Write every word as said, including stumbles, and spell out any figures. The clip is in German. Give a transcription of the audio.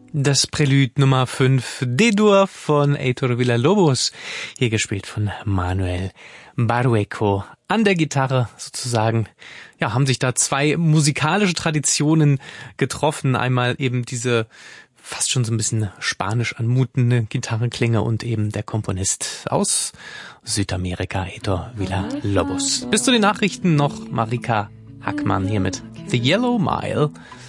Das Prälude Nummer fünf, D-Dur von Heitor Villa-Lobos, hier gespielt von Manuel Barrueco. An der Gitarre sozusagen, ja, haben sich da zwei musikalische Traditionen getroffen. Einmal eben diese fast schon so ein bisschen spanisch anmutende Gitarrenklänge und eben der Komponist aus Südamerika, Heitor Villa-Lobos. Bis zu den Nachrichten noch Marika Hackmann hier mit The Yellow Mile.